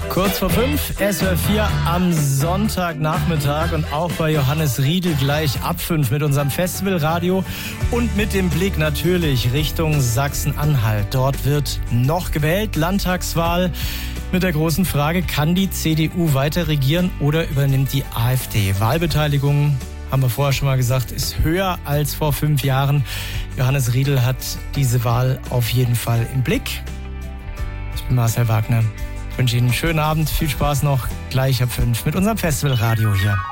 Kurz vor 5, SWR 4 am Sonntagnachmittag und auch bei Johannes Riedl gleich ab 5 mit unserem Festivalradio und mit dem Blick natürlich Richtung Sachsen-Anhalt. Dort wird noch gewählt, Landtagswahl mit der großen Frage, kann die CDU weiter regieren oder übernimmt die AfD? Wahlbeteiligung, haben wir vorher schon mal gesagt, ist höher als vor 5 Jahren. Johannes Riedl hat diese Wahl auf jeden Fall im Blick. Ich bin Marcel Wagner. Ich wünsche Ihnen einen schönen Abend, viel Spaß noch, gleich ab 5 mit unserem Festivalradio hier.